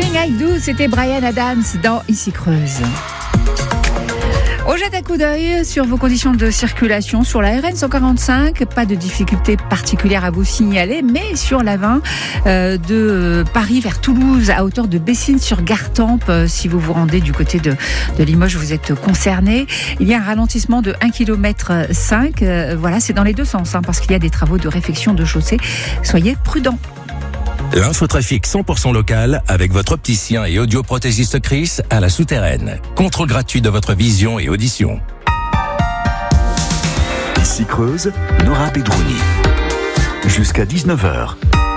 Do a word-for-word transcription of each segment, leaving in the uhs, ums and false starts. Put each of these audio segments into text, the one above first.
Everything I Do, c'était Bryan Adams dans Ici Creuse. On jette un coup d'œil sur vos conditions de circulation sur la R N cent quarante-cinq. Pas de difficultés particulières à vous signaler, mais sur la vingt euh, de Paris vers Toulouse, à hauteur de Bessines sur Gartempe, euh, si vous vous rendez du côté de, de Limoges, vous êtes concerné. Il y a un ralentissement de un virgule cinq kilomètres. Euh, voilà, c'est dans les deux sens, hein, parce qu'il y a des travaux de réfection de chaussée. Soyez prudents. L'infotrafic cent pour cent local avec votre opticien et audioprothésiste Chris à la Souterraine. Contrôle gratuit de votre vision et audition. Ici Creuse, Nora Bedrouni. Jusqu'à dix-neuf heures.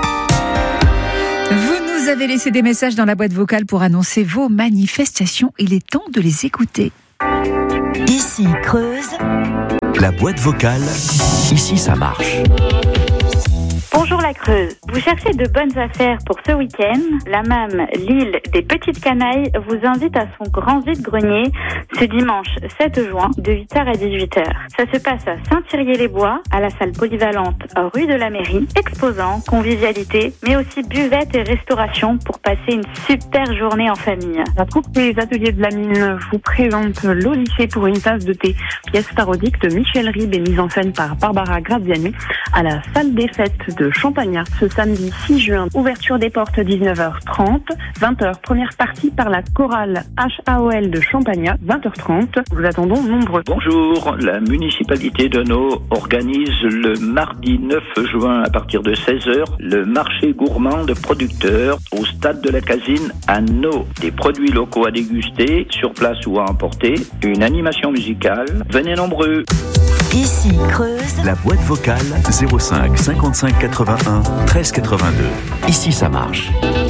Vous nous avez laissé des messages dans la boîte vocale pour annoncer vos manifestations. Il est temps de les écouter. Ici Creuse. La boîte vocale, ici ça marche. Bonjour la Creuse, vous cherchez de bonnes affaires pour ce week-end? La M A M, l'île des Petites Canailles, vous invite à son grand vide-grenier ce dimanche sept juin de huit heures à dix-huit heures. Ça se passe à Saint-Thirier-les-Bois, à la salle polyvalente rue de la Mairie, exposant, convivialité, mais aussi buvette et restauration pour passer une super journée en famille. La troupe des ateliers de la mine vous présente l'Odyssée pour une tasse de thé, pièce parodique de Michel Ribes et mise en scène par Barbara Graziani à la salle des fêtes de Champagnat ce samedi six juin. Ouverture des portes dix-neuf heures trente, vingt heures première partie par la chorale H A O L de Champagnat, vingt heures trente. Nous attendons nombreux. Bonjour, la municipalité de Nau organise le mardi neuf juin à partir de seize heures le marché gourmand de producteurs au stade de la Casine à Nau. Des produits locaux à déguster sur place ou à emporter, une animation musicale. Venez nombreux. Ici Creuse. La boîte vocale zéro cinq cinquante-cinq quatre-vingt-un treize quatre-vingt-deux. Ici ça marche.